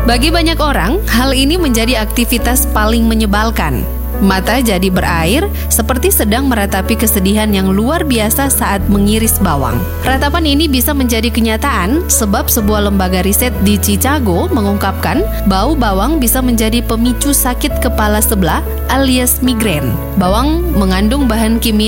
Bagi banyak orang, hal ini menjadi aktivitas paling menyebalkan. Mata jadi berair seperti sedang meratapi kesedihan yang luar biasa saat mengiris bawang. Ratapan ini bisa menjadi kenyataan sebab sebuah lembaga riset di Chicago mengungkapkan bau bawang bisa menjadi pemicu sakit kepala sebelah alias migrain. Bawang mengandung bahan kimia